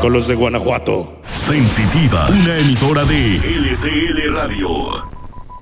Cholos de Guanajuato. Sensitiva, una emisora de LCL Radio.